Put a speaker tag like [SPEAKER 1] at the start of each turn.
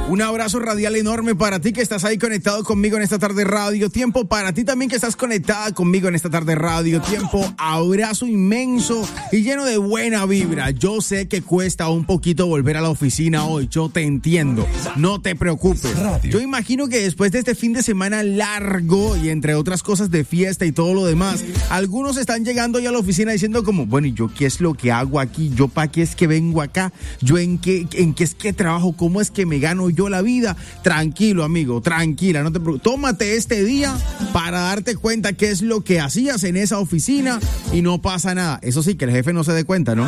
[SPEAKER 1] Un abrazo radial enorme para ti que estás ahí conectado conmigo en esta tarde Radio Tiempo. Para ti también que estás conectada conmigo en esta tarde Radio Tiempo. Abrazo inmenso y lleno de buena vibra. Yo sé que cuesta un poquito volver a la oficina hoy. Yo te entiendo. No te preocupes. Yo imagino que después de este fin de semana largo y entre otras cosas de fiesta y todo lo demás, algunos están llegando ya a la oficina diciendo como, bueno, ¿y yo qué es lo que hago aquí? ¿Yo para qué es que vengo acá? ¿Yo en qué es que trabajo? ¿Cómo es que me gano yo la vida? Tranquilo, amigo, tranquila, no te preocupes. Tómate este día para darte cuenta qué es lo que hacías en esa oficina y no pasa nada. Eso sí, que el jefe no se dé cuenta, ¿no?